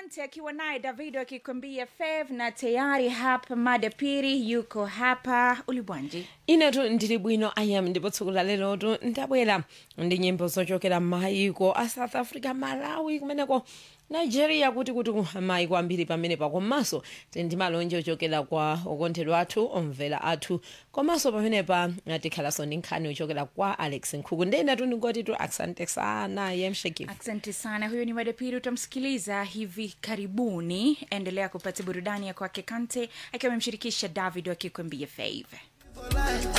Kante akiwa naye Davido akikwambia Fev, na tayari hapa Madapiri yuko hapa Ulibwanji. Inetu ndili bwino ayam ndipo tsiku la lero tu ndabwera ndi nyimbo zochokera maiko a South Africa, Malawi, kumeneko Nigeria, kuti maiko ambiri pamene pakomanso ndi malonje ochokera kwa okondedwa athu, omvera athu, komanso pamene pa tikhalanso ndi nkhani ochokera kwa Alex Nkhuku. Ndena tu ndingoti tu asante sana yemsheki. Asante sana. Huyo ni Madapiri, utamsikiliza hivi karibuni. Endelea kupata burudani ya kwake Kante akiwa amemshirikisha Davido akikwambia Fave.